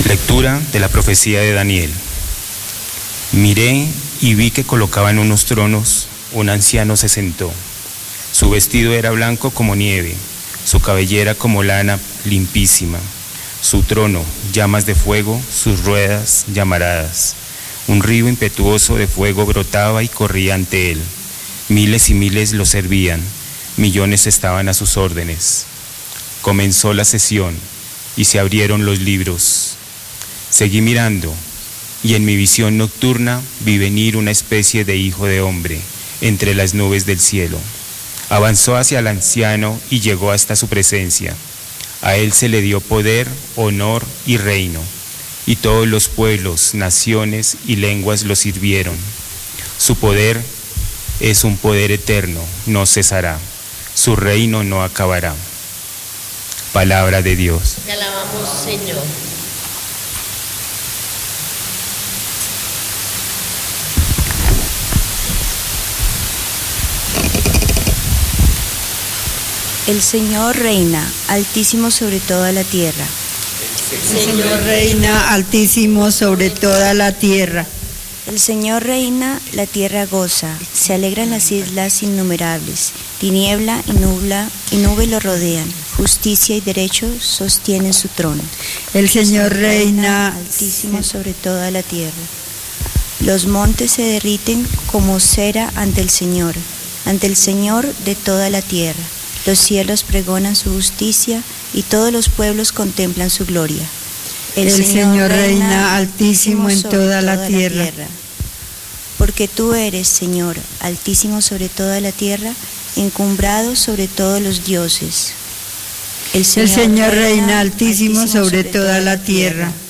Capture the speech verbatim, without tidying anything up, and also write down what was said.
Lectura de la profecía de Daniel. Miré y vi que colocaban unos tronos, un anciano se sentó. Su vestido era blanco como nieve, su cabellera como lana limpísima. Su trono, llamas de fuego, sus ruedas, llamaradas. Un río impetuoso de fuego brotaba y corría ante él. Miles y miles lo servían, millones estaban a sus órdenes. Comenzó la sesión y se abrieron los libros. Seguí mirando, y en mi visión nocturna vi venir una especie de hijo de hombre entre las nubes del cielo. Avanzó hacia el anciano y llegó hasta su presencia. A él se le dio poder, honor y reino, y todos los pueblos, naciones y lenguas lo sirvieron. Su poder es un poder eterno, no cesará. Su reino no acabará. Palabra de Dios. Te alabamos, Señor. El Señor reina, altísimo sobre toda la tierra. El Señor reina, altísimo sobre toda la tierra. El Señor reina, la tierra goza, se alegran las islas innumerables. Tiniebla y nubla y nube lo rodean, justicia y derecho sostienen su trono. El Señor reina, altísimo sobre toda la tierra. Los montes se derriten como cera ante el Señor, ante el Señor de toda la tierra. Los cielos pregonan su justicia y todos los pueblos contemplan su gloria. El, el Señor, Señor reina altísimo en toda la, toda tierra. la tierra. Porque tú eres, Señor, altísimo sobre toda la tierra, encumbrado sobre todos los dioses. El Señor, el Señor reina, reina altísimo sobre, sobre toda la tierra. tierra.